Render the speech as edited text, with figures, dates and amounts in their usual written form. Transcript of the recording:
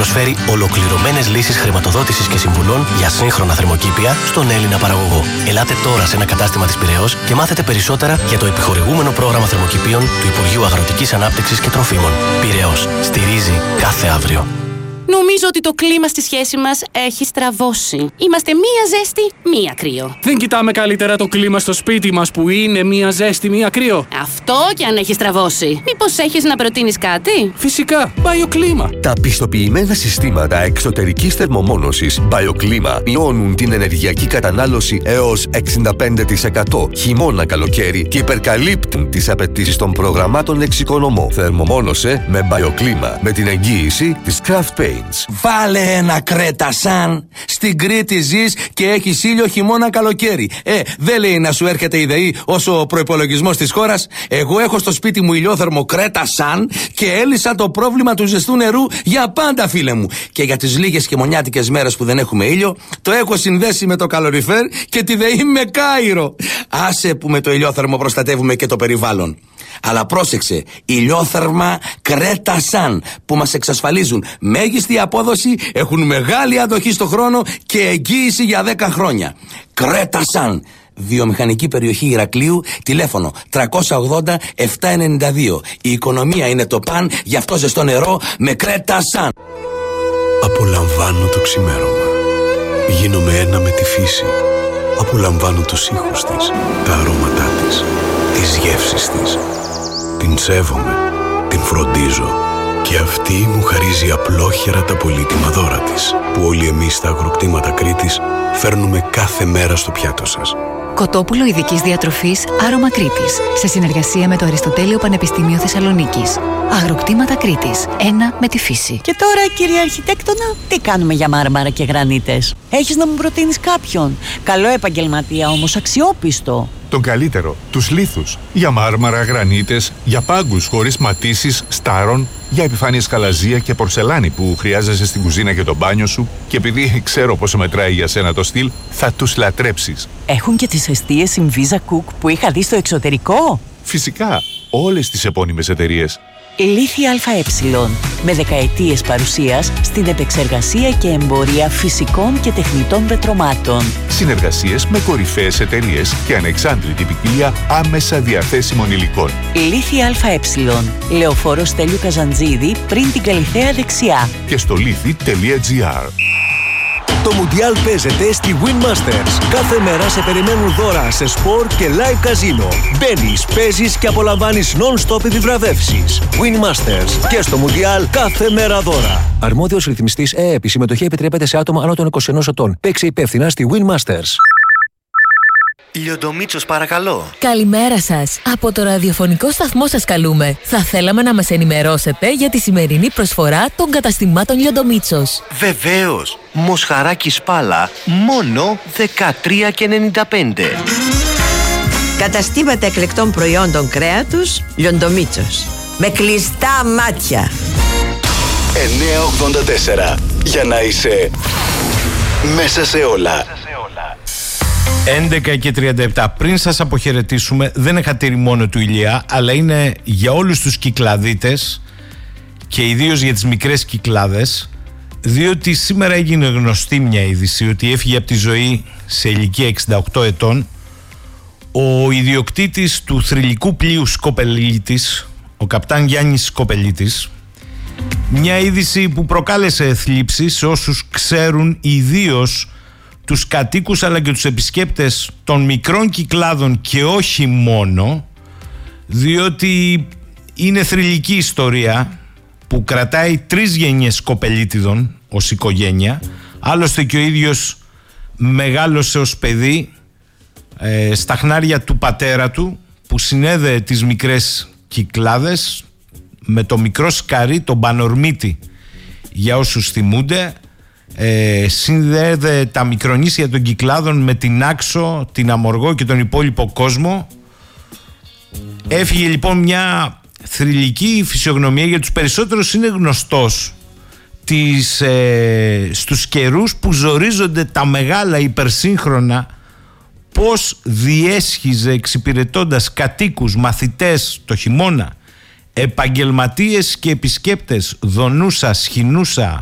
προσφέρει ολοκληρωμένες λύσεις χρηματοδότησης και συμβουλών για σύγχρονα θερμοκήπια στον Έλληνα παραγωγό. Ελάτε τώρα σε ένα κατάστημα της Πειραιώς και μάθετε περισσότερα για το επιχορηγούμενο πρόγραμμα θερμοκηπίων του Υπουργείου Αγροτικής Ανάπτυξης και Τροφίμων. Πειραιώς. Στηρίζει κάθε αύριο. Νομίζω ότι το κλίμα στη σχέση μας έχει στραβώσει. Είμαστε μία ζέστη, μία κρύο. Δεν κοιτάμε καλύτερα το κλίμα στο σπίτι μας που είναι μία ζέστη, μία κρύο? Αυτό κι αν έχει στραβώσει. Μήπως έχεις να προτείνεις κάτι? Φυσικά, BioClima. Τα πιστοποιημένα συστήματα εξωτερικής θερμομόνωσης BioClima μειώνουν την ενεργειακή κατανάλωση έως 65% χειμώνα-καλοκαίρι και υπερκαλύπτουν τις απαιτήσεις των προγραμμάτων εξοικονομώ. Θερμομόνωσε με BioClima με την εγγύηση της Craft Paints. Βάλε ένα Κρέτα Σαν. Στην Κρήτη ζεις και έχεις ήλιο χειμώνα καλοκαίρι. Δεν λέει να σου έρχεται η ΔΕΗ όσο ο προϋπολογισμός της χώρας. Εγώ έχω στο σπίτι μου ηλιόθερμο Κρέτα Σαν και έλυσα το πρόβλημα του ζεστού νερού για πάντα, φίλε μου. Και για τις λίγες χειμωνιάτικες μέρες που δεν έχουμε ήλιο, το έχω συνδέσει με το καλοριφέρ και τη ΔΕΗ με Κάιρο. Άσε που με το ηλιόθερμο προστατεύουμε και το περιβάλλον. Αλλά πρόσεξε, ηλιόθερμα Κρέτα Σαν που μας εξασφαλίζουν μέγιστη απόδοση, έχουν μεγάλη αντοχή στο χρόνο και εγγύηση για 10 χρόνια. Κρέτα Σαν. Βιομηχανική περιοχή Ηρακλείου, τηλέφωνο 380-792. Η οικονομία είναι το παν, γι' αυτό ζεστό νερό με Κρέτα Σαν. Απολαμβάνω το ξημέρωμα. Γίνομαι ένα με τη φύση. Απολαμβάνω τους ήχους της, τα αρώματά της, τις γεύσεις της. Την σέβομαι, την φροντίζω και αυτή μου χαρίζει απλόχερα τα πολύτιμα δώρα της, που όλοι εμείς στα αγροκτήματα Κρήτης φέρνουμε κάθε μέρα στο πιάτο σας. Κοτόπουλο ειδικής διατροφής Άρωμα Κρήτης, σε συνεργασία με το Αριστοτέλειο Πανεπιστήμιο Θεσσαλονίκης. Αγροκτήματα Κρήτης, ένα με τη φύση. Και τώρα, κύριε Αρχιτέκτονα, τι κάνουμε για μάρμαρα και γρανίτες? Έχεις να μου προτείνεις κάποιον? Καλό επαγγελματία όμως, αξιόπιστο. Τον καλύτερο, τους λίθους. Για μάρμαρα, γρανίτες, για πάγκους χωρίς ματίσεις, στάρων, για επιφάνειες καλαζία και πορσελάνη που χρειάζεσαι στην κουζίνα και το μπάνιο σου, και επειδή ξέρω πόσο μετράει για σένα το στυλ, θα τους λατρέψεις. Έχουν και τις εστίες Inviza Cook που είχα δει στο εξωτερικό? Φυσικά, όλες τις επώνυμες εταιρείες. Λίθη ΑΕ, με δεκαετίες παρουσίας στην επεξεργασία και εμπορία φυσικών και τεχνητών πετρωμάτων. Συνεργασίες με κορυφαίες εταιρείες και ανεξάντλητη ποικιλία άμεσα διαθέσιμων υλικών. Λίθη ΑΕ, Λεωφόρο Στέλιου Καζαντζίδη, πριν την Καλιθέα δεξιά. Και στο lithi.gr. Το Μουντιάλ παίζεται στη Win Masters. Κάθε μέρα σε περιμένουν δώρα σε σπορ και live καζίνο. Μπαίνεις, παίζεις και απολαμβάνεις non-stop επιβραβεύσεις. Win Masters. Και στο Μουντιάλ κάθε μέρα δώρα. Αρμόδιος ρυθμιστής ΕΕΠ. Η συμμετοχή επιτρέπεται σε άτομα άνω των 21 ετών. Παίξε υπεύθυνα στη Win Masters. Λιοντομίτσος, παρακαλώ. Καλημέρα σας. Από το ραδιοφωνικό σταθμό σας καλούμε. Θα θέλαμε να μας ενημερώσετε για τη σημερινή προσφορά των καταστημάτων Λιοντομίτσος. Βεβαίως. Μοσχαράκι Σπάλα, μόνο 13,95. Καταστήματα εκλεκτών προϊόντων κρέατος Λιοντομίτσος. Με κλειστά μάτια. 984. Για να είσαι μέσα σε όλα. 11 και 37. Πριν σας αποχαιρετήσουμε, δεν είναι χατήρι μόνο του Ηλία, αλλά είναι για όλους τους κυκλαδίτες και ιδίως για τις μικρές κυκλάδες, διότι σήμερα έγινε γνωστή μια είδηση ότι έφυγε από τη ζωή σε ηλικία 68 ετών ο ιδιοκτήτης του θρυλικού πλοίου Σκοπελίτης, ο καπτάν Γιάννης Σκοπελίτης. Μια είδηση που προκάλεσε θλίψη σε όσους ξέρουν ιδίως τους κατοίκους αλλά και τους επισκέπτες των μικρών κυκλάδων και όχι μόνο, διότι είναι θρυλική ιστορία που κρατάει 3 γενιές Σκοπελίτιδων ως οικογένεια. Άλλωστε και ο ίδιος μεγάλωσε ως παιδί στα χνάρια του πατέρα του, που συνέδεε τις μικρές κυκλάδες με το μικρό σκαρί, τον Πανορμίτη, για όσους θυμούνται. Συνδέεται τα μικρονήσια των κυκλάδων με την Άξο, την Αμοργό και τον υπόλοιπο κόσμο. Έφυγε λοιπόν μια θρυλική φυσιογνωμία. Για τους περισσότερους είναι γνωστός στους καιρούς που ζορίζονται τα μεγάλα υπερσύγχρονα, πώς διέσχιζε εξυπηρετώντας κατοίκους, μαθητές το χειμώνα, επαγγελματίες και επισκέπτες Δονούσα, Σχοινούσα,